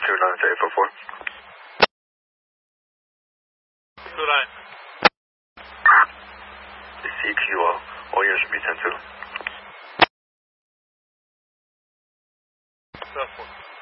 29 to 844. 29. CQ, all units should be 10-2. 7-4.